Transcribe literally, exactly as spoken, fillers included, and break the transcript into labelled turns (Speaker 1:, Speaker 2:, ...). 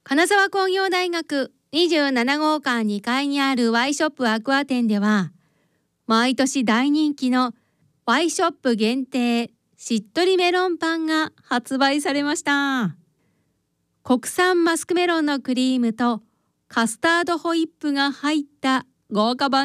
Speaker 1: 金沢工業大学にじゅうななごうかんにかいにあるワイショップアクア店では、毎年大人気のワイショップ限定しっとりメロンパンが発売されました。国産マスクメロンのクリームとカスタードホイップが入った豪華版